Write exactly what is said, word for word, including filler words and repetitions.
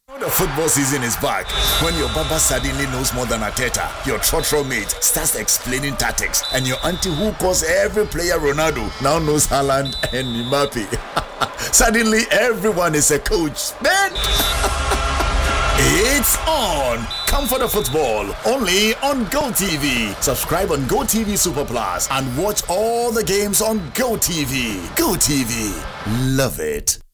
The football season is back. When your baba suddenly knows more than Arteta, your trotro mate starts explaining tactics, and your auntie who calls every player Ronaldo now knows Haaland and Mbappe. Suddenly, everyone is a coach, man. It's on. Come for the football. Only on GoTV. Subscribe on GoTV Super Plus and watch all the games on GoTV. GoTV. Love it.